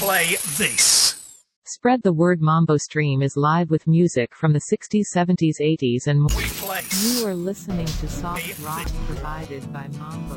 play this. Spread the word. Mambo Stream is live with music from the 60s, 70s, 80s and more. We place. You are listening to soft rock provided by Mambo